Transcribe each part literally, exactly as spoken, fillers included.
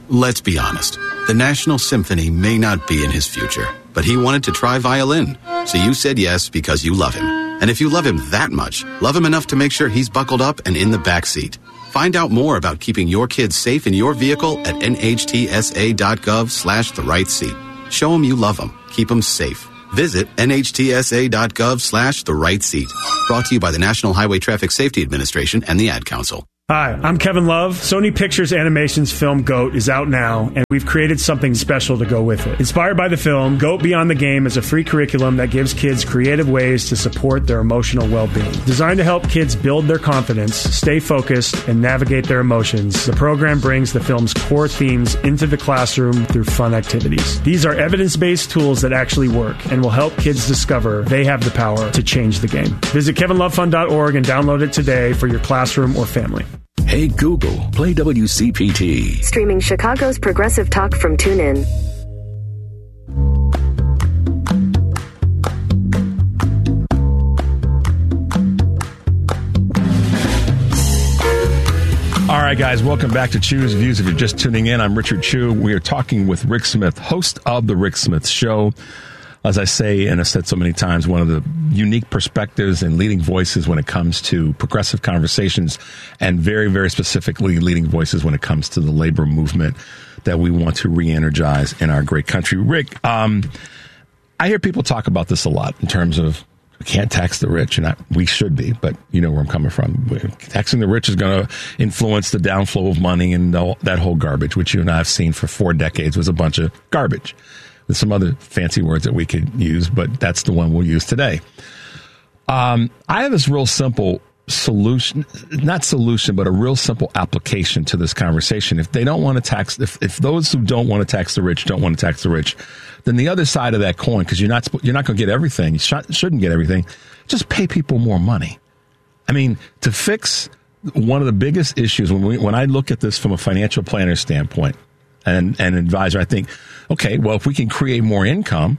Let's be honest. The National Symphony may not be in his future, but he wanted to try violin. So you said yes because you love him. And if you love him that much, love him enough to make sure he's buckled up and in the back seat. Find out more about keeping your kids safe in your vehicle at nhtsa.gov slash the right seat. Show them you love them. Keep them safe. Visit nhtsa.gov slash the right seat. Brought to you by the National Highway Traffic Safety Administration and the Ad Council. Hi, I'm Kevin Love. Sony Pictures Animation's film GOAT is out now, and we've created something special to go with it. Inspired by the film, GOAT Beyond the Game is a free curriculum that gives kids creative ways to support their emotional well-being. Designed to help kids build their confidence, stay focused, and navigate their emotions, the program brings the film's core themes into the classroom through fun activities. These are evidence-based tools that actually work and will help kids discover they have the power to change the game. Visit kevin love fund dot org and download it today for your classroom or family. Hey Google, play W C P T. Streaming Chicago's Progressive Talk from TuneIn. All right, guys, welcome back to Chew's Views. If you're just tuning in, I'm Richard Chew. We are talking with Rick Smith, host of The Rick Smith Show. As I say, and I've said so many times, one of the unique perspectives and leading voices when it comes to progressive conversations, and very, very specifically leading voices when it comes to the labor movement that we want to re-energize in our great country. Rick, um, I hear people talk about this a lot in terms of we can't tax the rich, and I, we should be, but you know where I'm coming from. Taxing the rich is going to influence the downflow of money and all, that whole garbage, which you and I have seen for four decades was a bunch of garbage. With some other fancy words that we could use, but that's the one we'll use today. Um, I have this real simple solution, not solution, but a real simple application to this conversation. If they don't want to tax, if, if those who don't want to tax the rich don't want to tax the rich, then the other side of that coin, because you're not you're not going to get everything, you sh- shouldn't get everything, just pay people more money. I mean, to fix one of the biggest issues when we, when I look at this from a financial planner standpoint, and an advisor, I think, okay, well, if we can create more income,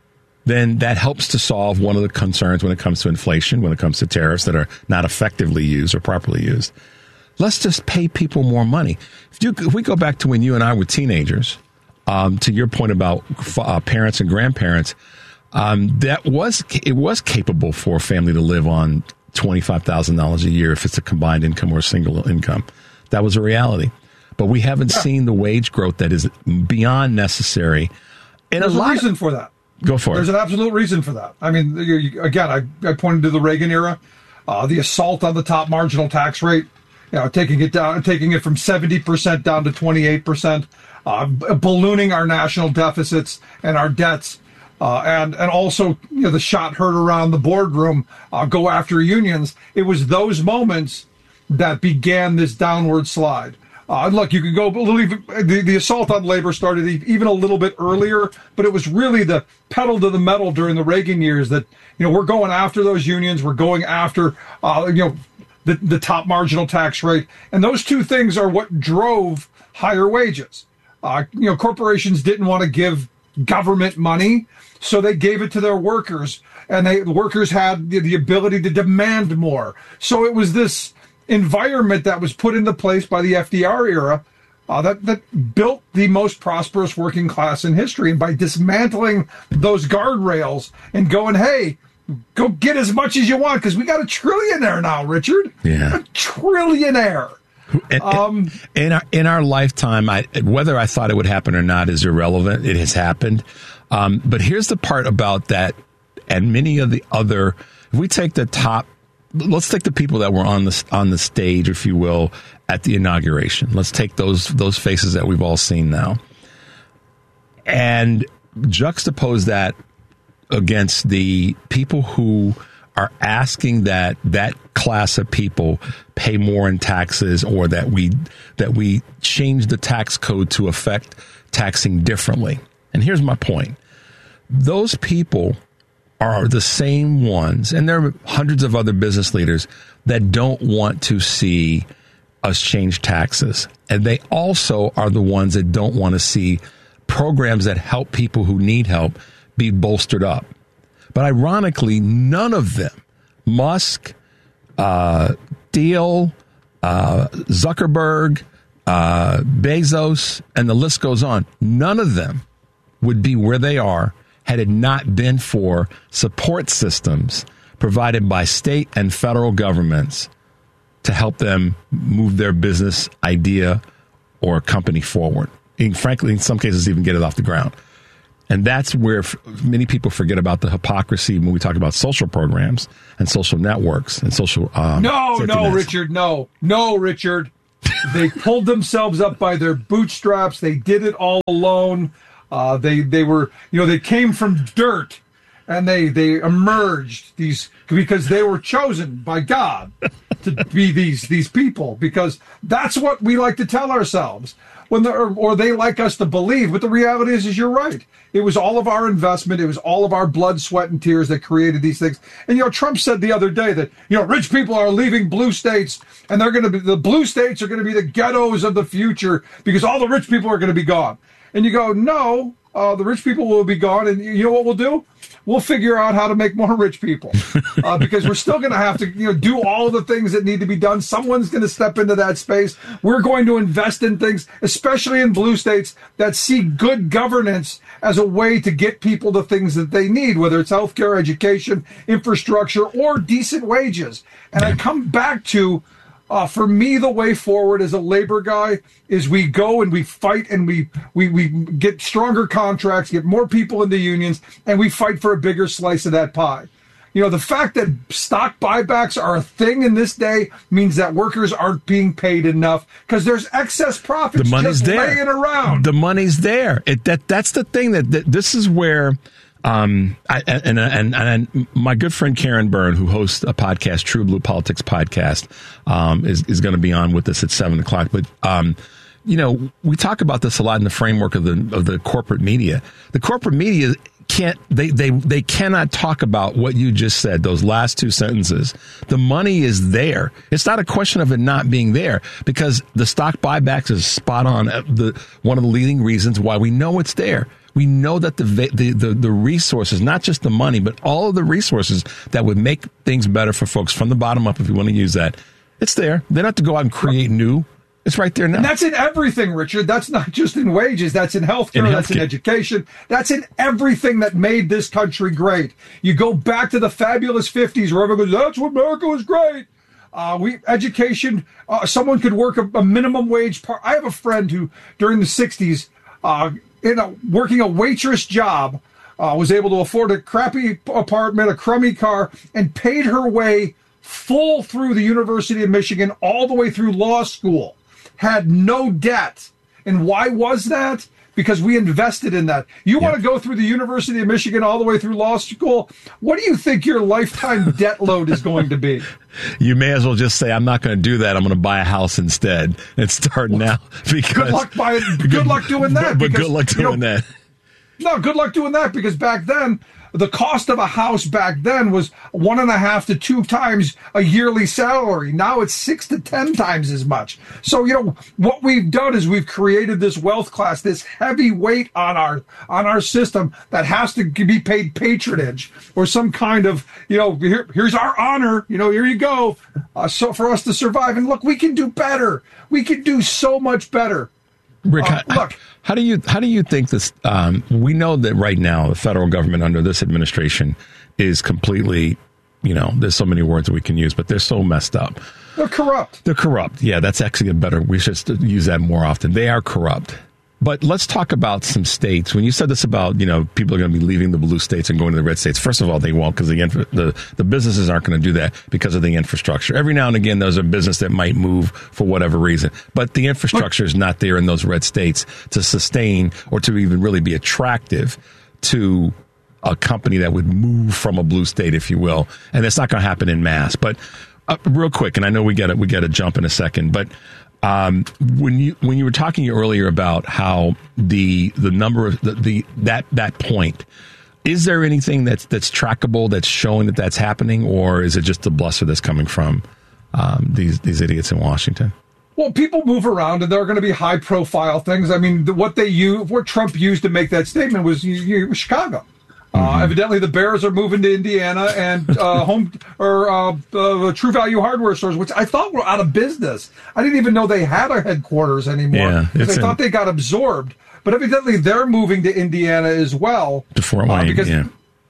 then that helps to solve one of the concerns when it comes to inflation, when it comes to tariffs that are not effectively used or properly used. Let's just pay people more money. If, you, if we go back to when you and I were teenagers, um, to your point about uh, parents and grandparents, um, that was it was capable for a family to live on twenty-five thousand dollars a year if it's a combined income or a single income. That was a reality. But we haven't yeah. seen the wage growth that is beyond necessary. And There's a, a, lot reason of, for that. Go for There's it. There's an absolute reason for that. I mean, you, you, again, I, I pointed to the Reagan era, uh, the assault on the top marginal tax rate, you know, taking it down, taking it from seventy percent down to twenty-eight percent, uh, ballooning our national deficits and our debts. Uh, and, and also, you know, the shot heard around the boardroom, uh, go after unions. It was those moments that began this downward slide. Uh, look, you could go a little even, the, the assault on labor started even a little bit earlier, but it was really the pedal to the metal during the Reagan years that, you know, we're going after those unions. We're going after, uh, you know, the, the top marginal tax rate. And those two things are what drove higher wages. Uh, you know, corporations didn't want to give government money, so they gave it to their workers, and they, the workers had the, the ability to demand more. So it was this environment that was put into place by the F D R era uh, that, that built the most prosperous working class in history. And by dismantling those guardrails and going, hey, go get as much as you want, because we got a trillionaire now, Richard. Yeah. A trillionaire. In, um, in, our, in our lifetime, I, whether I thought it would happen or not is irrelevant. It has happened. Um, but here's the part about that, and many of the other, if we take the top, let's take the people that were on the on the stage, if you will, at the inauguration. Let's take those those faces that we've all seen now, and juxtapose that against the people who are asking that that class of people pay more in taxes, or that we that we change the tax code to affect taxing differently. And here's my point: those people are the same ones, and there are hundreds of other business leaders that don't want to see us change taxes. And they also are the ones that don't want to see programs that help people who need help be bolstered up. But ironically, none of them, Musk, uh, Thiel, uh, Zuckerberg, uh, Bezos, and the list goes on. None of them would be where they are had it not been for support systems provided by state and federal governments to help them move their business idea or company forward. And frankly, in some cases, even get it off the ground. And that's where f- many people forget about the hypocrisy when we talk about social programs and social networks and social. Um, no, no, nets. Richard, no, no, Richard. They pulled themselves up by their bootstraps. They did it all alone. Uh, they they were, you know, they came from dirt, and they they emerged these because they were chosen by God to be these these people, because that's what we like to tell ourselves when or, or they like us to believe. But the reality is, is you're right. It was all of our investment. It was all of our blood, sweat, and tears that created these things. And, you know, Trump said the other day that, you know, rich people are leaving blue states, and they're going to be, the blue states are going to be the ghettos of the future because all the rich people are going to be gone. And you go, no, uh, the rich people will be gone. And you know what we'll do? We'll figure out how to make more rich people uh, because we're still going to have to, you know, do all the things that need to be done. Someone's going to step into that space. We're going to invest in things, especially in blue states that see good governance as a way to get people the things that they need, whether it's healthcare, education, infrastructure, or decent wages. And I come back to, Uh, for me, the way forward as a labor guy is we go and we fight and we, we, we get stronger contracts, get more people in the unions, and we fight for a bigger slice of that pie. You know, the fact that stock buybacks are a thing in this day means that workers aren't being paid enough because there's excess profits the money's just there. laying around. The money's there. It, that That's the thing. That, that this is where... Um, I, and, and, and my good friend Karen Byrne, who hosts a podcast, True Blue Politics podcast, um, is, is going to be on with us at seven o'clock. But, um, you know, we talk about this a lot in the framework of the, of the corporate media. The corporate media can't, they, they, they cannot talk about what you just said, those last two sentences. The money is there. It's not a question of it not being there because the stock buybacks is spot on. The, one of the leading reasons why we know it's there. We know that the, the the the resources, not just the money, but all of the resources that would make things better for folks from the bottom up, if you want to use that, it's there. They don't have to go out and create new. It's right there now. And that's in everything, Richard. That's not just in wages. That's in healthcare. In that's healthcare. in education. That's in everything that made this country great. You go back to the fabulous fifties where everyone goes, that's what America was great. Uh, we education, uh, someone could work a, a minimum wage. Par- I have a friend who, during the sixties, uh, in a, working a waitress job, uh, was able to afford a crappy apartment, a crummy car, and paid her way full through the University of Michigan, all the way through law school, had no debt. And why was that? Because we invested in that. You yep. want to go through the University of Michigan all the way through law school? What do you think your lifetime debt load is going to be? You may as well just say, I'm not going to do that. I'm going to buy a house instead and start well, now. Because good luck buying, good, good luck doing that. But, but because, good luck doing you know, that. No, good luck doing that because back then, the cost of a house back then was one and a half to two times a yearly salary. Now it's six to ten times as much. So, you know, what we've done is we've created this wealth class, this heavy weight on our on our system that has to be paid patronage or some kind of, you know, here, here's our honor. You know, here you go. Uh, so for us to survive. And look, we can do better. We can do so much better. Rick, uh, look. How do you how do you think this? Um, we know that right now the federal government under this administration is completely, you know, there's so many words that we can use, but they're so messed up. They're corrupt. They're corrupt. Yeah, that's actually a better. We should use that more often. They are corrupt. But let's talk about some states. When you said this about, you know, people are going to be leaving the blue states and going to the red states, first of all, they won't because the, the the businesses aren't going to do that because of the infrastructure. Every now and again, there's a business that might move for whatever reason. But the infrastructure is not there in those red states to sustain or to even really be attractive to a company that would move from a blue state, if you will. And it's not going to happen in mass. But uh, real quick, and I know we got we got to jump in a second, but Um, when you when you were talking earlier about how the the number of the, the that that point, is there anything that's that's trackable that's showing that that's happening, or is it just the bluster that's coming from um, these these idiots in Washington? Well, people move around, and there are going to be high profile things. I mean, the, what they use, what Trump used to make that statement was you, you, Chicago. Uh, Mm-hmm. evidently, the Bears are moving to Indiana, and uh, home or uh, uh, True Value hardware stores, which I thought were out of business. I didn't even know they had a headquarters anymore. Yeah, because I it's thought in- they got absorbed. But evidently, they're moving to Indiana as well. To Fort uh, Wayne, because, yeah.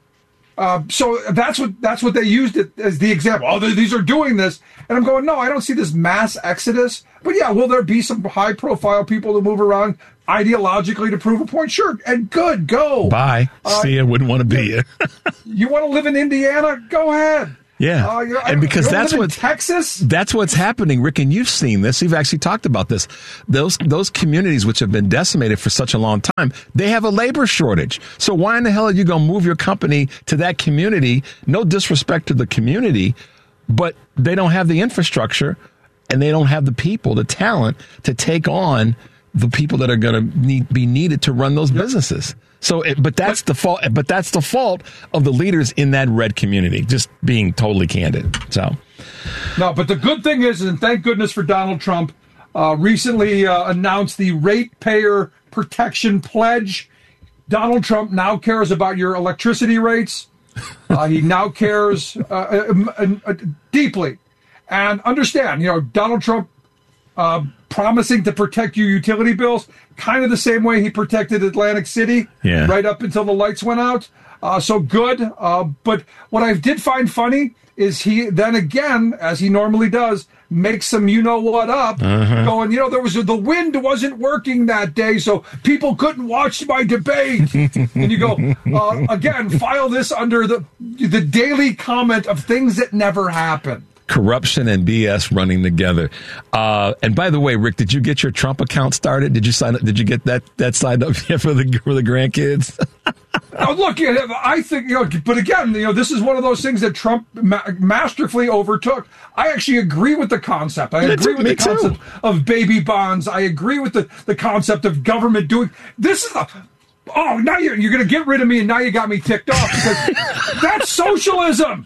Uh, so that's what that's what they used it as the example. Oh, they, these are doing this, and I'm going, no, I don't see this mass exodus. But yeah, will there be some high profile people to move around ideologically to prove a point? Sure, and good, go. Bye. Uh, See you. Wouldn't want to be you. You want to live in Indiana? Go ahead. Yeah, Uh, you know, and because you wanna that's live in what Texas. That's what's happening, Rick, and you've seen this. You've actually talked about this. Those those communities which have been decimated for such a long time, they have a labor shortage. So why in the hell are you going to move your company to that community? No disrespect to the community, but they don't have the infrastructure and they don't have the people, the talent to take on the people that are going to need, be needed to run those yep. businesses. So, it, but that's the fault. But that's the fault of the leaders in that red community. Just being totally candid. So, no. But the good thing is, and thank goodness for Donald Trump, uh, recently uh, announced the Ratepayer Protection Pledge. Donald Trump now cares about your electricity rates. Uh, he now cares uh, uh, uh, deeply, and understand. You know, Donald Trump uh, promising to protect your utility bills. Kind of the same way he protected Atlantic City, yeah. right up until the lights went out. Uh, so good. Uh, but what I did find funny is he then again, as he normally does, makes some you-know-what up, uh-huh. going, you know, there was a, the wind wasn't working that day, so people couldn't watch my debate. And you go, uh, again, file this under the the daily comment of things that never happen. Corruption and B S running together. Uh, and by the way, Rick, did you get your Trump account started? Did you sign up? Did you get that, that signed up yet for the for the grandkids? Now, look, I think, you know, but again, you know, this is one of those things that Trump ma- masterfully overtook. I actually agree with the concept. I agree with the concept of baby bonds. I agree with the, the concept of government doing this. Is a oh, now you're, you're going to get rid of me, and now you got me ticked off because that's socialism.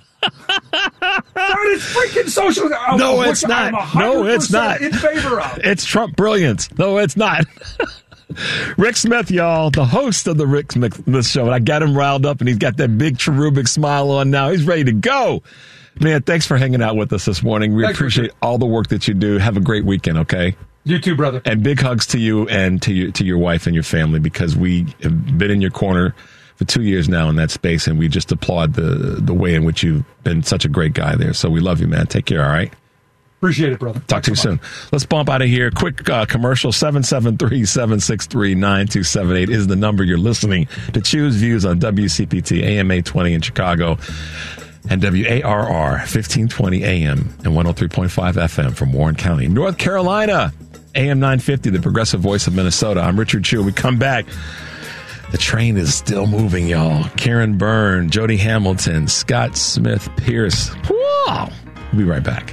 That is freaking socialism. No, it's not. No, it's not. In favor of. It's Trump brilliance. No, it's not. Rick Smith, y'all, the host of the Rick Smith Show. And I got him riled up, and he's got that big cherubic smile on now. He's ready to go. Man, thanks for hanging out with us this morning. We thanks appreciate all the work that you do. Have a great weekend, okay? You too, brother. And big hugs to you and to your, to your wife and your family, because we have been in your corner for two years now in that space, and we just applaud the the way in which you've been such a great guy there. So we love you, man. Take care, all right? Appreciate it, brother. Talk to you soon. Let's bump out of here. Quick uh, commercial. seven seven three, seven six three, nine two seven eight is the number. You're listening to Choose Views on W C P T, A M eight twenty in Chicago, and W A R R, fifteen twenty A M and one oh three point five F M from Warren County, North Carolina. A M nine fifty, the progressive voice of Minnesota. I'm Richard Chu. We come back. The train is still moving, y'all. Karen Byrne, Jody Hamilton, Scott Smith Pierce. Wow. We'll be right back.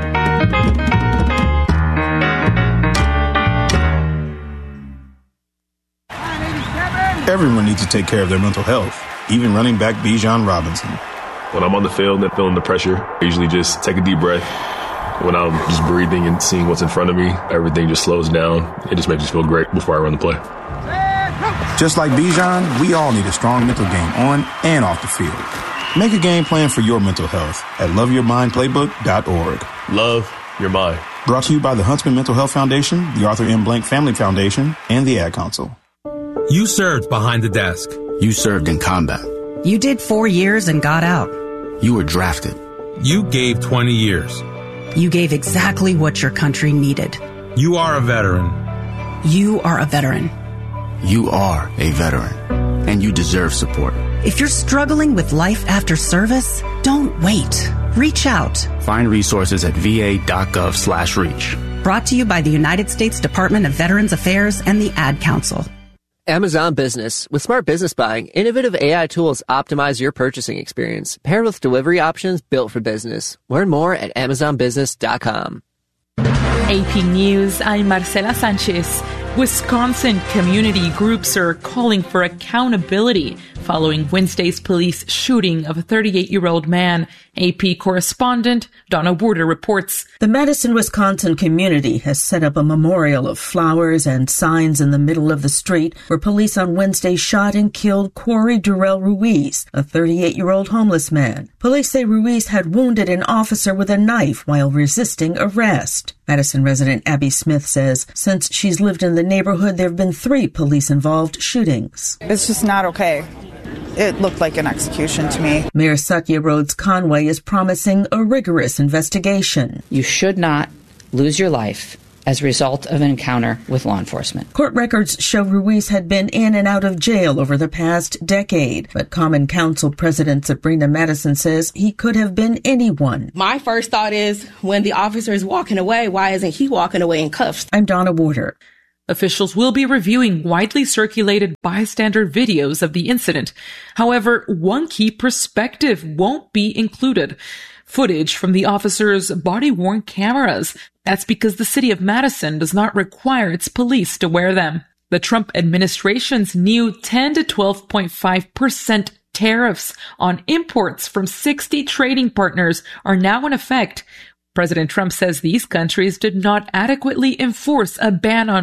Everyone needs to take care of their mental health, even running back Bijan Robinson. When I'm on the field and feeling the pressure, I usually just take a deep breath. When I'm just breathing and seeing what's in front of me, everything just slows down. It just makes me feel great before I run the play. Just like Bijan, we all need a strong mental game on and off the field. Make a game plan for your mental health at love your mind playbook dot org. Love your mind. Brought to you by the Huntsman Mental Health Foundation, the Arthur M. Blank Family Foundation, and the Ad Council. You served behind the desk. You served in combat. You did four years and got out. You were drafted. You gave twenty years. You gave exactly what your country needed. You are a veteran. You are a veteran. You are a veteran, and you deserve support. If you're struggling with life after service, don't wait. Reach out. Find resources at v a dot gov slash reach. Brought to you by the United States Department of Veterans Affairs and the Ad Council. Amazon Business. With smart business buying, innovative A I tools optimize your purchasing experience, paired with delivery options built for business. Learn more at amazon business dot com. A P News, I'm Marcela Sánchez. Wisconsin community groups are calling for accountability following Wednesday's police shooting of a thirty-eight-year-old man. A P correspondent Donna Warder reports. The Madison, Wisconsin community has set up a memorial of flowers and signs in the middle of the street where police on Wednesday shot and killed Corey Durrell Ruiz, a thirty-eight-year-old homeless man. Police say Ruiz had wounded an officer with a knife while resisting arrest. Madison resident Abby Smith says since she's lived in the neighborhood, there have been three police-involved shootings. It's just not okay. It looked like an execution to me. Mayor Satya Rhodes Conway is promising a rigorous investigation. You should not lose your life as a result of an encounter with law enforcement. Court records show Ruiz had been in and out of jail over the past decade, but Common Council President Sabrina Madison says he could have been anyone. My first thought is, when the officer is walking away, why isn't he walking away in cuffs? I'm Donna Warder. Officials will be reviewing widely circulated bystander videos of the incident. However, one key perspective won't be included. Footage from the officer's body-worn cameras. That's because the city of Madison does not require its police to wear them. The Trump administration's new ten to twelve point five percent tariffs on imports from sixty trading partners are now in effect. President Trump says these countries did not adequately enforce a ban on